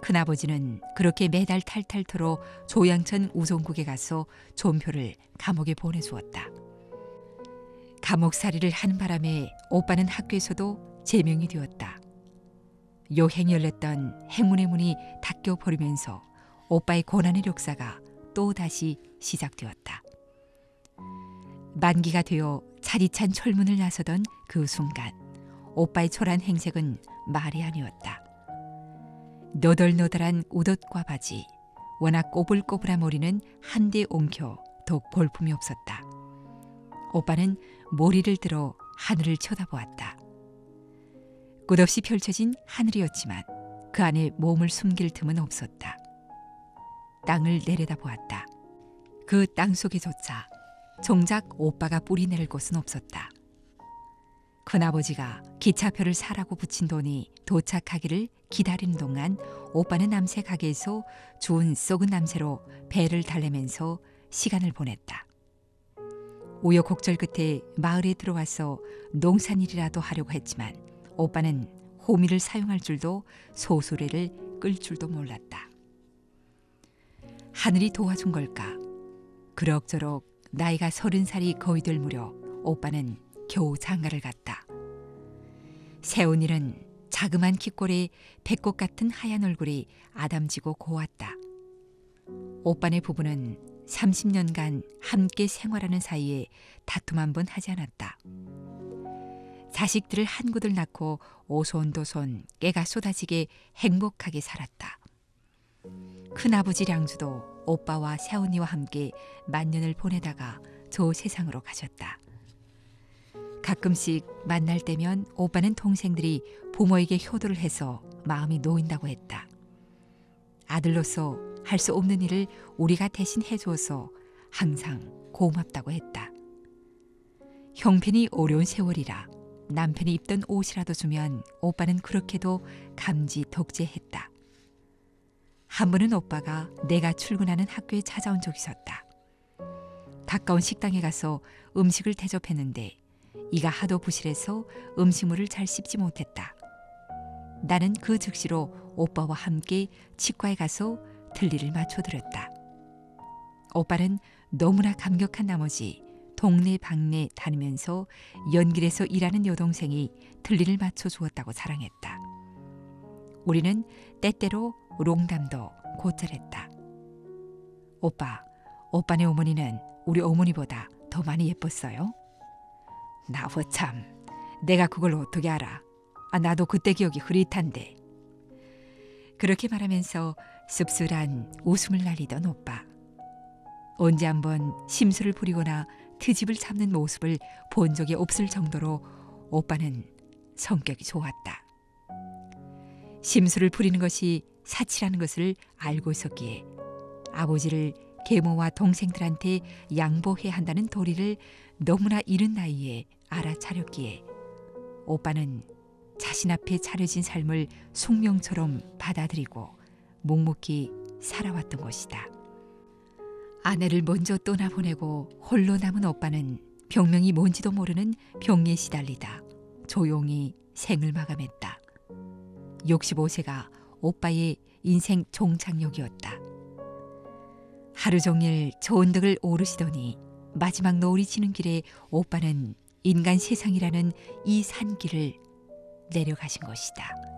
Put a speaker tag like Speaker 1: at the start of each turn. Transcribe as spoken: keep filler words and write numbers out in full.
Speaker 1: 큰아버지는 그렇게 매달 탈탈터로 조양천 우송국에 가서 존표를 감옥에 보내주었다. 감옥살이를 하는 바람에 오빠는 학교에서도 제명이 되었다. 요행이 열렸던 행운의 문이 닫혀 버리면서 오빠의 고난의 역사가 또다시 시작되었다. 만기가 되어 차디찬 철문을 나서던 그 순간 오빠의 초라한 행색은 말이 아니었다. 너덜너덜한 웃옷과 바지, 워낙 꼬불꼬불한 머리는 한데 엉켜 더욱 볼품이 없었다. 오빠는 머리를 들어 하늘을 쳐다보았다. 끝없이 펼쳐진 하늘이었지만 그 안에 몸을 숨길 틈은 없었다. 땅을 내려다보았다. 그 땅 속에조차 정작 오빠가 뿌리 내릴 곳은 없었다. 큰아버지가 기차표를 사라고 붙인 돈이 도착하기를 기다리는 동안 오빠는 남새 가게에서 주운 썩은 남새로 배를 달래면서 시간을 보냈다. 우여곡절 끝에 마을에 들어와서 농산일이라도 하려고 했지만 오빠는 호미를 사용할 줄도 소수레를 끌 줄도 몰랐다. 하늘이 도와준 걸까? 그럭저럭 나이가 서른 살이 거의 될 무렵 오빠는 겨우 장가를 갔다. 새언니는 자그만 kit골에 백꽃 같은 하얀 얼굴이 아담지고 고왔다. 오빠네 부부는 삼십 년간 함께 생활하는 사이에 다툼 한 번 하지 않았다. 자식들을 한구들 낳고 오손도손 깨가 쏟아지게 행복하게 살았다. 큰아버지 량주도 오빠와 새언니와 함께 만년을 보내다가 저 세상으로 가셨다. 가끔씩 만날 때면 오빠는 동생들이 부모에게 효도를 해서 마음이 놓인다고 했다. 아들로서 할 수 없는 일을 우리가 대신 해주어서 항상 고맙다고 했다. 형편이 어려운 세월이라 남편이 입던 옷이라도 주면 오빠는 그렇게도 감지 덕제했다. 한 번은 오빠가 내가 출근하는 학교에 찾아온 적이 있었다. 가까운 식당에 가서 음식을 대접했는데 이가 하도 부실해서 음식물을 잘 씹지 못했다. 나는 그 즉시로 오빠와 함께 치과에 가서 틀니를 맞춰드렸다. 오빠는 너무나 감격한 나머지 동네 방네 다니면서 연길에서 일하는 여동생이 틀니를 맞춰주었다고 자랑했다. 우리는 때때로 농담도 곧잘했다. 오빠, 오빠네 어머니는 우리 어머니보다 더 많이 예뻤어요? 나워 참, 내가 그걸 어떻게 알아? 아, 나도 그때 기억이 흐릿한데. 그렇게 말하면서 씁쓸한 웃음을 날리던 오빠. 언제 한번 심술을 부리거나 트집을 잡는 모습을 본 적이 없을 정도로 오빠는 성격이 좋았다. 심술을 부리는 것이 사치라는 것을 알고 있었기에 아버지를 계모와 동생들한테 양보해야 한다는 도리를 너무나 이른 나이에 알아차렸기에 오빠는 자신 앞에 차려진 삶을 숙명처럼 받아들이고 묵묵히 살아왔던 것이다. 아내를 먼저 떠나보내고 홀로 남은 오빠는 병명이 뭔지도 모르는 병에 시달리다 조용히 생을 마감했다. 육십오 세가 오빠의 인생 종착역이었다. 하루 종일 좋은 덕을 오르시더니 마지막 노을이 지는 길에 오빠는 인간 세상이라는 이 산길을 내려가신 것이다.